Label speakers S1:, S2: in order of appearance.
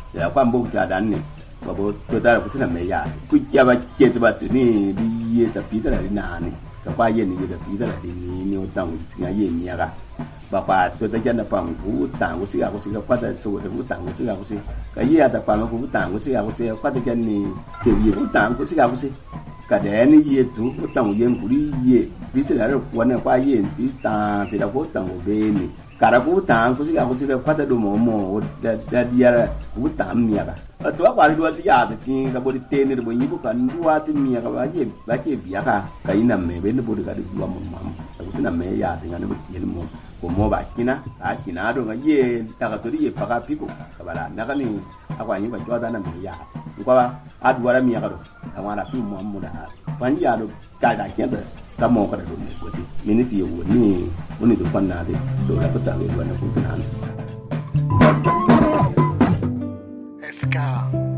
S1: ya kwambo cha dan ni babo to da ku tana me ya ku ya ba ke ba ni di ye ta pi ta na ni ka kwa ye ni da pi ta ni o tang ti ya ye ni ya ga ba pa to ta jan da pang ku tang ku si ga ku si ka kwa ta so da ku tang ku si ga ku si ka ye ta pa ma ku tang ku si ga ku si kwa ta jan ni ke ye ku tang ku si ga ku si ka de ni ye tu ku tang ye ku ri ye pi ta da ku na kwa ye pi ta ti da ku tang ku be ni cara ku tang ku si ga ku si ka kwa ta do mo da dia ku tang mi ya ga to kwa ri do ti ya ti ka bo di te ni bo yi ku kan duwa ti mi ya ga ba ke bi ya ka ina me be ni bo di ka di duwa mo mam ku tina me ya ti ngane bo ti mo ko mo ba kina a kina do ga ye ta ka to ye pa ka pi ko ka ba na ka ni akwa ni ba jo da na me ya ko ba a duwa ra mi ya ka do ka ma na pi mo mo da ba ni ya do ka da ke da ka mo ka do ni ko ti ni si yo ni woni do pan na de do la ko ta we wa na ku tina
S2: FK